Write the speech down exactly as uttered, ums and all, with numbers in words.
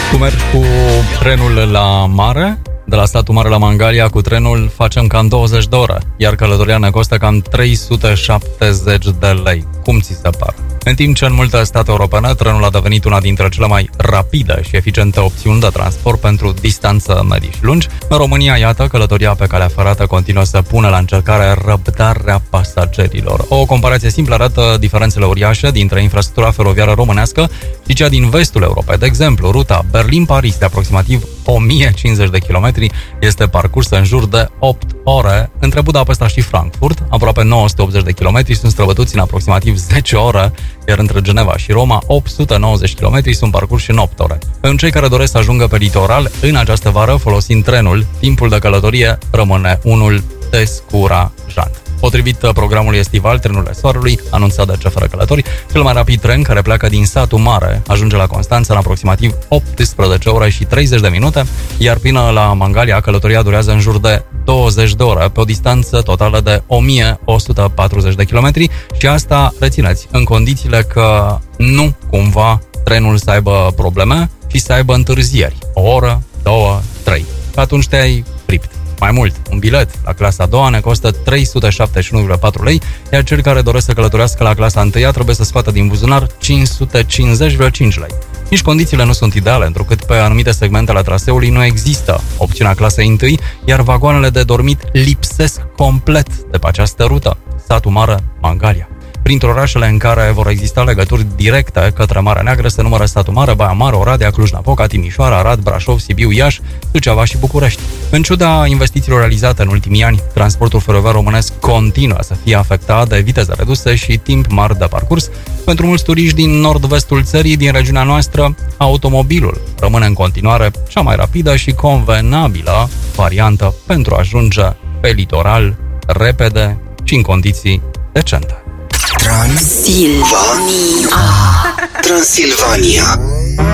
Tu mergi cu trenul la mare, de la satul mare la Mangalia, cu trenul facem cam douăzeci de ore, iar călătoria ne costă cam trei sute șaptezeci de lei. Cum ți se pare? În timp ce în multe state europene trenul a devenit una dintre cele mai rapide și eficiente opțiuni de transport pentru distanță medii și lungi, în România, iată, călătoria pe calea ferată continuă să pună la încercare răbdarea pasagerilor. O comparație simplă arată diferențele uriașe dintre infrastructura feroviară românească și cea din vestul Europei. De exemplu, ruta Berlin-Paris, de aproximativ o mie cincizeci de kilometri, este parcursă în jur de opt ore. Între Budapesta și Frankfurt, aproape nouă sute optzeci de kilometri sunt străbătuți în aproximativ zece ore, iar între Geneva și Roma, opt sute nouăzeci de kilometri sunt parcurși în opt ore. Pentru cei care doresc să ajungă pe litoral în această vară folosind trenul, timpul de călătorie rămâne unul descurajant. Potrivit programului estival Trenurile Soarelui, anunțat de C F R Călători, cel mai rapid tren care pleacă din satul mare ajunge la Constanța în aproximativ optsprezece ore și treizeci de minute, iar până la Mangalia călătoria durează în jur de douăzeci de ore, pe o distanță totală de o mie o sută patruzeci de kilometri, și asta, rețineți, în condițiile că nu cumva trenul să aibă probleme și să aibă întârzieri. O oră, două, trei. Atunci te-ai fript. Mai mult, un bilet la clasa a doua ne costă trei sute șaptezeci și unu virgulă patru lei, iar cel care doresc să călătorească la clasa a întâia trebuie să scoată din buzunar cinci sute cincizeci virgulă cinci lei. Nici condițiile nu sunt ideale, întrucât pe anumite segmente ale traseului nu există opțiunea clasei întâi, iar vagoanele de dormit lipsesc complet de pe această rută, satul mare Mangalia. Printre orașele în care vor exista legături directe către Marea Neagră se numără Satul Mare, Baia Mare, Oradea, Cluj-Napoca, Timișoara, Arad, Brașov, Sibiu, Iași, Suceava și București. În ciuda investițiilor realizate în ultimii ani, transportul feroviar românesc continuă să fie afectat de viteze reduse și timp mari de parcurs. Pentru mulți turiști din nord-vestul țării, din regiunea noastră, automobilul rămâne în continuare cea mai rapidă și convenabilă variantă pentru a ajunge pe litoral repede și în condiții decente. Transilvania. Transilvania.